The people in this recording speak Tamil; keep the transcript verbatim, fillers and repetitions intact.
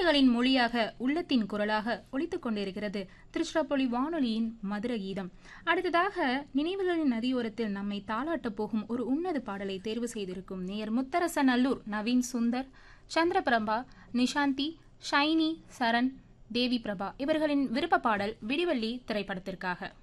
உணர்வுகளின் மொழியாக உள்ளத்தின் குரலாக ஒலித்துக் கொண்டிருக்கிறது திருச்சிராப்பள்ளி வானொலியின் மதுர கீதம். அடுத்ததாக நினைவுகளின் நதியோரத்தில் நம்மை தாளாட்டப் போகும் ஒரு உன்னத பாடலை தேர்வு செய்திருக்கும் நேயர் முத்தரசநல்லூர் நவீன் சுந்தர், சந்திரபிரபா, நிஷாந்தி, ஷைனி, சரண், தேவி பிரபா இவர்களின் விருப்ப பாடல் விடிவெள்ளி திரைப்படத்திற்காக.